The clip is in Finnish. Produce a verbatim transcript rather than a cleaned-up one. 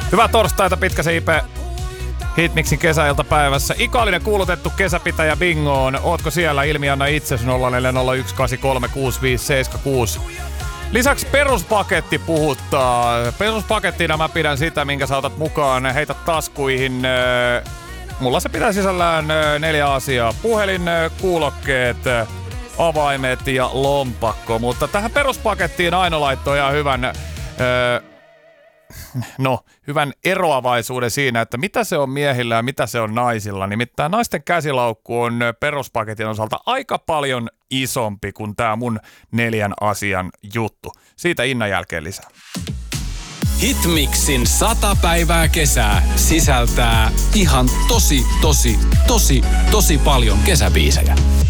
Hyvää torstaita, pitkä se Ipe. Hitmixin kesäiltapäivässä. Ikallinen kuulutettu kesäpitäjä bingoon. Ootko siellä? Ilmianna itsesi nolla neljä nolla yksi kahdeksan kolme kuusi viisi seitsemän kuusi. Lisäksi peruspaketti puhuttaa. Peruspakettina mä pidän sitä, minkä sä otat mukaan. Heitä taskuihin. Mulla se pitää sisällään neljä asiaa. Puhelin, kuulokkeet, avaimet ja lompakko. Mutta tähän peruspakettiin Aino laittoi ihan hyvän... Öö, No, hyvän eroavaisuuden siinä, että mitä se on miehillä ja mitä se on naisilla. Nimittäin naisten käsilaukku on peruspaketin osalta aika paljon isompi kuin tämä mun neljän asian juttu. Siitä Innan jälkeen lisää. Hitmixin sata päivää kesää sisältää ihan tosi, tosi, tosi, tosi paljon kesäbiisejä.